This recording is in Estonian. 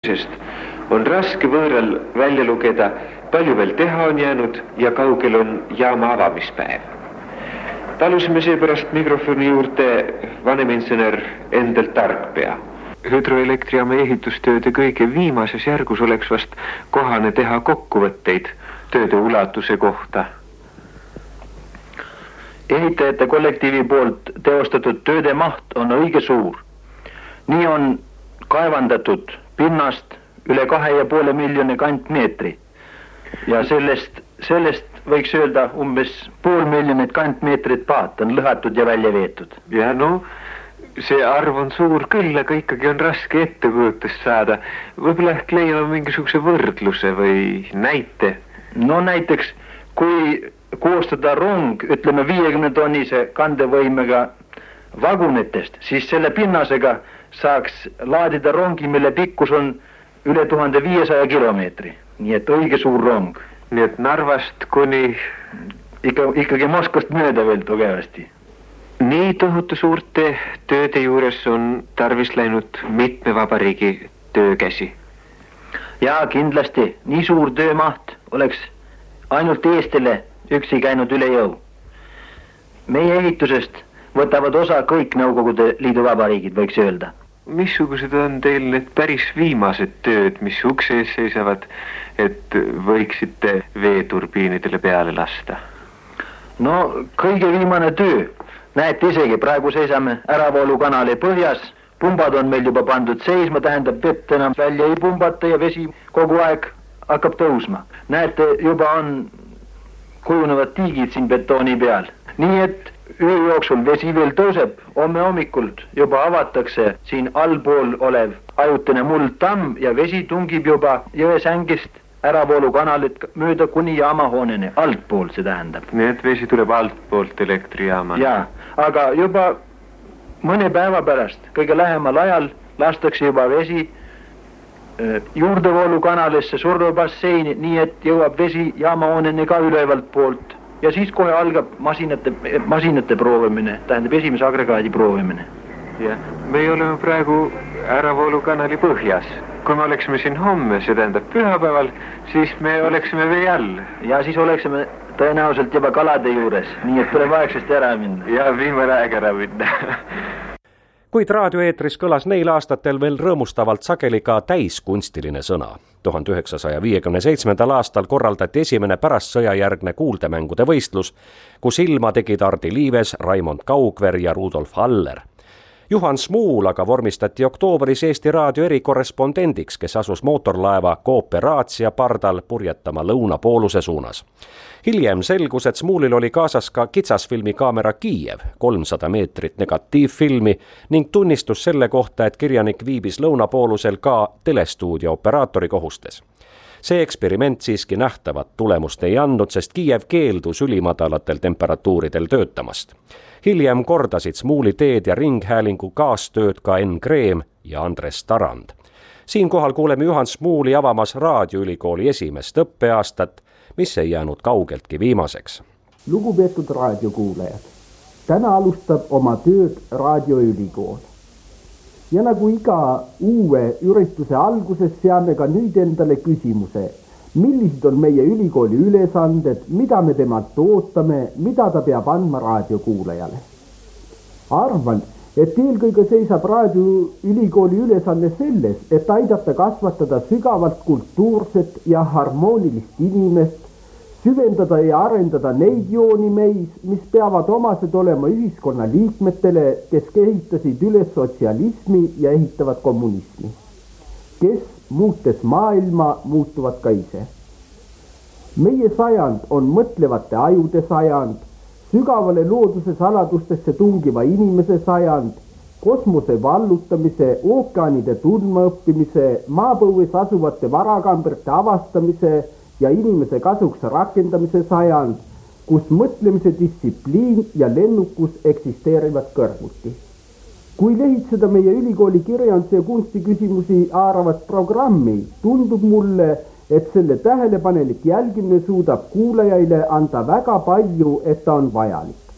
uudisest on raske võõral välja lugeda, palju veel teha on jäänud ja kaugel on jaama avamispäev. Talusime seepärast mikrofoni juurde vaneminsener Endel Tarkpea. Hüdroelektrijaama ehitustööde kõige viimases järgus oleks vast kohane teha kokkuvõtteid tööde ulatuse kohta. Ehitajate kollektiivi poolt teostatud tööde maht on õige suur. Nii on kaevandatud pinnast üle 2,5 miljoni kantmeetri ja sellest võiks öelda umbes 500 000 kantmeetrit paat on lõhatud ja välja veetud. Ja see arv on suur küll, aga ikkagi on raske ettekujutust saada. Võib-olla ehk leiame mingisuguse võrdluse või näite? No näiteks, kui koostada rong, ütleme 50 tonnise kandevõimega vagunitest, siis selle pinnasega saaks laadida rongi, mille pikkus on üle 1500 kilomeetri. Nii et õige suur rong. Nii et Narvast kuni... Ikkagi Moskvast mööda veel tugevasti. Nii tohutu suurte tööde juures on tarvis läinud mitme vabariigi töökäsi. Ja kindlasti, nii suur töömaht oleks ainult Eestile üksi käinud üle jõu. Meie ehitusest võtavad osa kõik Nõukogude Liidu vabariigid, võiks öelda. Missugused on teil need päris viimased tööd, mis ukse ees seisavad, et võiksite veeturbiinidele peale lasta? No kõige viimane töö. Näete isegi, praegu seisame äravoolukanali põhjas. Pumbad on meil juba pandud seisma, tähendab vett enam välja ei pumbata ja vesi kogu aeg hakkab tõusma. Näete, juba on kujunevad tiigid siin betooni peal. Nii et öö jooksul vesi veel tõuseb, homme hommikult juba avatakse siin allpool olev ajutine muldtamm ja vesi tungib juba jõesängist äravoolukanalit mööda kuni jaamahoonene, altpool see tähendab. Nii et vesi tuleb altpoolt elektrijaamana. Jaa, aga juba mõne päeva pärast, kõige lähemal ajal lastakse juba vesi juurdevoolukanalisse survebasseini, nii et jõuab vesi jaamahoonene ka ülevalt poolt. Ja siis kohe algab masinate proovimine, tähendab esimese agregaadi proovimine. Ja, me oleme praegu äravoolukanali põhjas. Kui me oleksime siin homme, see tähendab pühapäeval, siis me oleksime vee all. Ja siis oleksime tõenäoliselt juba kalade juures, nii et tuleb aegsasti ära minna. Ja viimane aeg ära minna. Kuid raadioeetris kõlas neil aastatel veel rõõmustavalt sageli ka täiskunstiline sõna. 1957. aastal korraldati esimene pärast sõjajärgne kuuldemängude võistlus, kus ilma tegid Ardi Liives, Raimond Kaugver ja Rudolf Haller. Juhan Smuul aga vormistati oktoobris Eesti Raadio erikorrespondendiks, kes asus mootorlaeva Kooperatsia pardal purjetama lõunapooluse suunas. Hiljem selgus, et Smuulil oli kaasas ka kitsasfilmikaamera Kiiev, 300 meetrit negatiivfilmi ning tunnistus selle kohta, et kirjanik viibis lõunapoolusel ka telestuudio operaatori kohustes. See eksperiment siiski nähtavat tulemust ei andnud, sest Kiiev keeldus ülimadalatel temperatuuridel töötamast. Hiljem kordasid Smuuli teed ja ringhäälingu kaastööd ka Enn Kreem ja Andres Tarand. Siinkohal kuuleme Juhan Smuuli avamas raadioülikooli esimest õppeaastat, mis ei jäänud kaugeltki viimaseks. Lugupeetud raadiokuulajad, täna alustab oma tööd raadioülikool. Ja nagu iga uue ürituse alguses seame ka nüüd endale küsimuse, millised on meie ülikooli ülesanded, mida me temalt ootame, mida ta peab andma raadiokuulajale. Arvan, et eelkõige seisab raadioülikooli ülesanne selles, et aidata kasvatada sügavalt kultuurset ja harmoonilist inimest, süvendada ja arendada neid jooni meis, mis peavad omased olema ühiskonna liikmetele, kes ehitasid üles sotsialismi ja ehitavad kommunismi. Kes muutes maailma muutuvad ka ise. Meie sajand on mõtlevate ajude sajand, sügavale looduse saladustesse tungiva inimese sajand, kosmose vallutamise, ookeanide tundmaõppimise, maapõues asuvate varakambrite avastamise ja inimese kasuks rakendamise sajand, kus mõtlemise distsipliin ja lennukus eksisteerivad kõrvuti. Kui lehitseda meie ülikooli kirjanduse ja kunsti küsimusi haaravat programmi, tundub mulle, et selle tähelepanelik jälgimine suudab kuulajaile anda väga palju, et ta on vajalik.